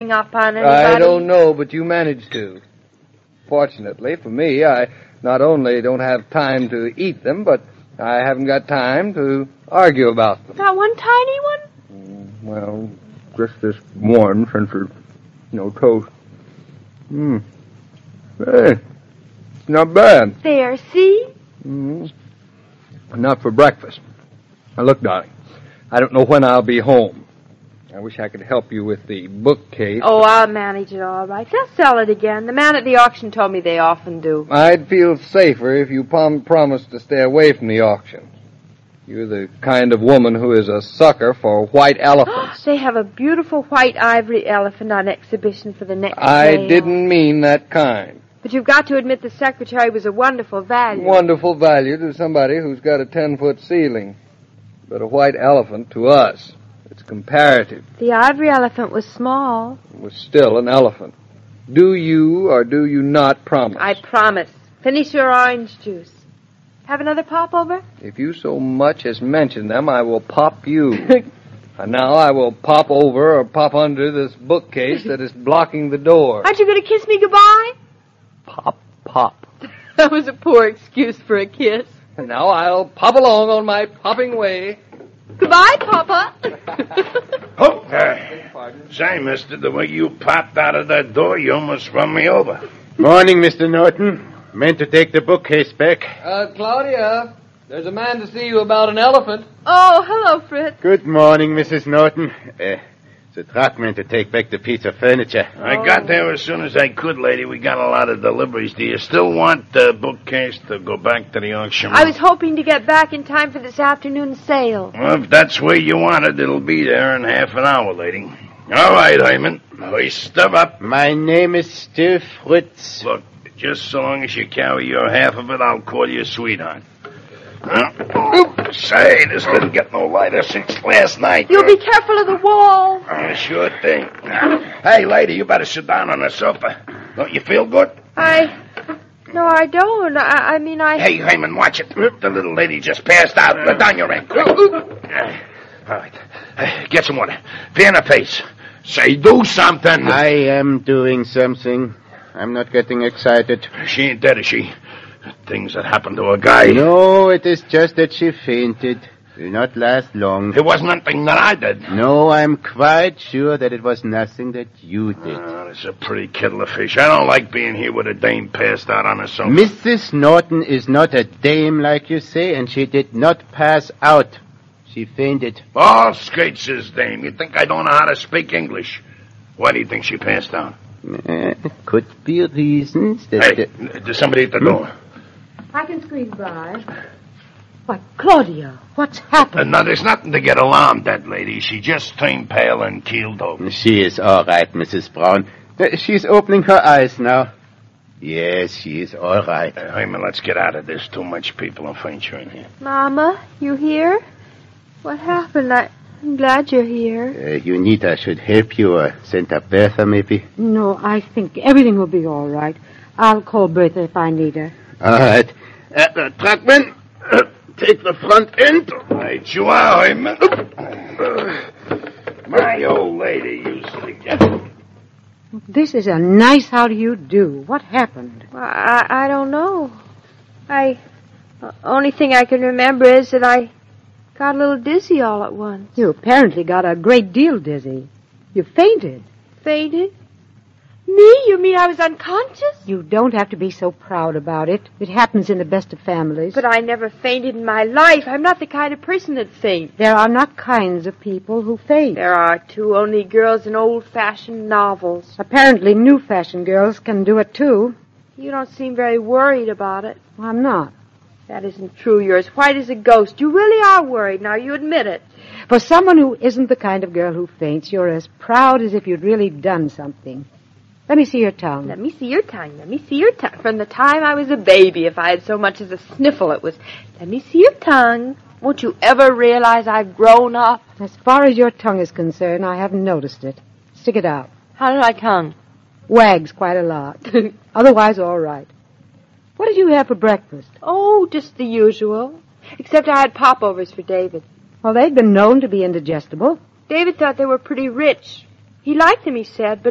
up on anybody? I don't know, but you managed to. Fortunately for me, I not only don't have time to eat them, but I haven't got time to argue about them. That one tiny one? Well, just this one, since it's, toast. Hey, it's not bad. There, see? Not for breakfast. Now, look, darling, I don't know when I'll be home. I wish I could help you with the bookcase. Oh, I'll manage it all right. They'll sell it again. The man at the auction told me they often do. I'd feel safer if you promised to stay away from the auction. You're the kind of woman who is a sucker for white elephants. They have a beautiful white ivory elephant on exhibition for the next I sale. didn't mean that kind. But you've got to admit the secretary was a wonderful value. Wonderful value to somebody who's got a 10-foot ceiling. But a white elephant to us. It's comparative. The ivory elephant was small. It was still an elephant. Do you or do you not promise? I promise. Finish your orange juice. Have another popover? If you so much as mention them, I will pop you. And now I will pop over or pop under this bookcase that is blocking the door. Aren't you going to kiss me goodbye? Pop, pop. That was a poor excuse for a kiss. And now I'll pop along on my popping way. Goodbye, Papa. Say, mister, the way you popped out of that door, you almost run me over. Morning, Mr. Norton. Meant to take the bookcase back. Claudia, there's a man to see you about an elephant. Oh, hello, Fritz. Good morning, Mrs. Norton. The truck meant to take back the piece of furniture. I got there as soon as I could, lady. We got a lot of deliveries. Do you still want the bookcase to go back to the auction? I was hoping to get back in time for this afternoon's sale. Well, if that's where you want it, it'll be there in half an hour, lady. All right, Hyman. Hoist them up. My name is still Fritz. Look, just so long as you carry your half of it, I'll call you sweetheart. Say, this didn't get no lighter since last night. You'll be careful of the wall. Sure thing. Hey, lady, you better sit down on the sofa. Don't you feel good? No, I don't. I mean, Hey, Hyman, watch it. The little lady just passed out. Let down your hand. All right. Get some water. Fan her face. Say, do something. I am doing something. I'm not getting excited. She ain't dead, is she? Things that happened to a guy. No, it is just that she fainted. Will not last long. It wasn't nothing that I did. No, I'm quite sure that it was nothing that you did. It's a pretty kettle of fish. I don't like being here with a dame passed out on a sofa. Mrs. Norton is not a dame, like you say, and she did not pass out. She fainted. All straight, says dame. You think I don't know how to speak English? Why do you think she passed out? Could be reasons that... Hey, there's somebody at the door. I can squeeze by. Why, Claudia, what's happened? No, there's nothing to get alarmed at, lady. She just turned pale and keeled over. She is all right, Mrs. Brown. She's opening her eyes now. Yes, she is all right. Hyman, let's get out of this. Too much people are fainting in here. Mama, you here? What happened? I'm glad you're here. You need I should help you or send up Bertha, maybe? No, I think everything will be all right. I'll call Bertha if I need her. All right. Truckman, take the front end. Right you are, Hyman. My old lady used to get... This is a nice how do you do. What happened? I don't know. Only thing I can remember is that I got a little dizzy all at once. You apparently got a great deal dizzy. You fainted. Fainted? Me? You mean I was unconscious? You don't have to be so proud about it. It happens in the best of families. But I never fainted in my life. I'm not the kind of person that faints. There are not kinds of people who faint. There are too, only girls in old-fashioned novels. Apparently new-fashioned girls can do it, too. You don't seem very worried about it. I'm not. That isn't true. You're as white as a ghost. You really are worried. Now, you admit it. For someone who isn't the kind of girl who faints, you're as proud as if you'd really done something. Let me see your tongue. Let me see your tongue. Let me see your tongue. From the time I was a baby, if I had so much as a sniffle, it was, let me see your tongue. Won't you ever realize I've grown up? As far as your tongue is concerned, I haven't noticed it. Stick it out. How did my tongue? Wags quite a lot. Otherwise, all right. What did you have for breakfast? Oh, just the usual. Except I had popovers for David. Well, they've been known to be indigestible. David thought they were pretty rich. He liked them, he said, but